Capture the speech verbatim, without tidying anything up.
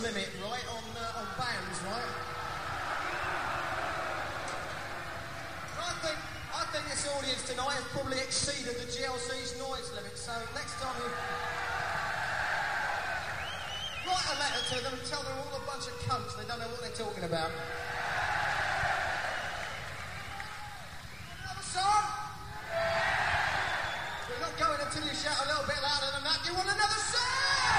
limit, right, on uh, on bands, right? I think I think this audience tonight has probably exceeded the G L C's noise limit. So next time you write a letter to them and tell them all a bunch of cunts. They don't know what they're talking about. Another song? We're not going until you shout a little bit louder than that. You want another?